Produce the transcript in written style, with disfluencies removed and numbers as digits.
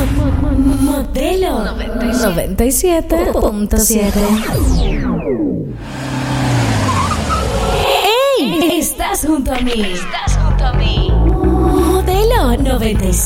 Modelo 97.7. ¡Ey! Estás junto a mí. Modelo 97.